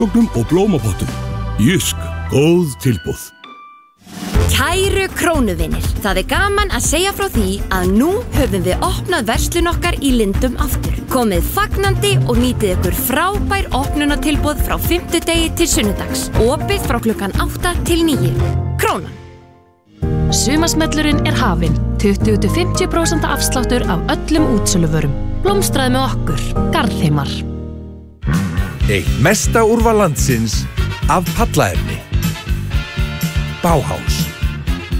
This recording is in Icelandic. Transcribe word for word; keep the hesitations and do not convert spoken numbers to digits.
Gögnum og blómapottum. Jysk, góð tilboð. Kæru krónuvinir, það er gaman að segja frá því að nú höfum við opnað verslun okkar í Lindum aftur. Komið fagnandi og nýtið ykkur frábær opnunartilboð frá fimmtudegi til sunnudags. Opið frá klukkan átta til níu. Krónan. Sumarsmellurinn er hafinn. tuttugu til fimmtíu prósent afsláttur af öllum útsöluvörum. Blómstraði með okkur, Garðheimar. Eitt mesta úrval landsins af pallaefni. Bauhaus.